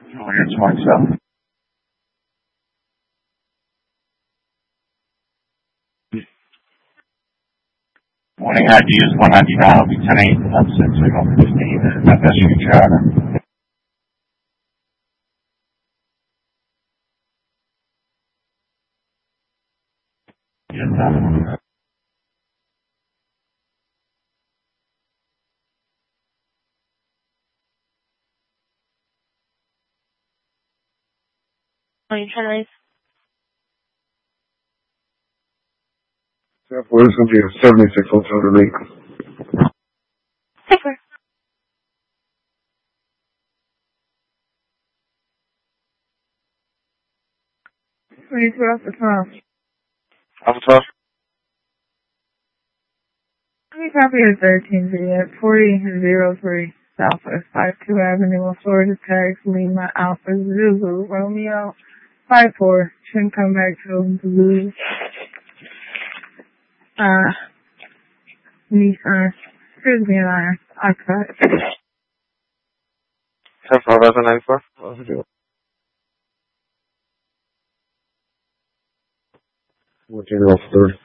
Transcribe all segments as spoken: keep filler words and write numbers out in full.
Julian twenty-seven. Morning, I D is one ninety-nine, I'll be ten eight, I'm six, I go fifteen, and my best future charter. Yes, sir. Are you trying to Southwest is going to be a seventy-six Hotel Delete. Paper. twenty-two off the twelve. Alpha twelve. Let me copy of thirteen Juliet, forty zero three Southwest five two Avenue, Florida tax, Lima, Alpha, Zulu, Romeo, five four. Shouldn't come back to Blue. Uh, Nissan. Excuse me, I, I cut. ten four ninety-four. What was it? fourteen off thirty.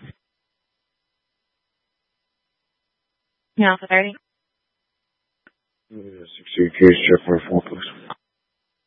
Yeah, for thirty. sixty case check for four, please.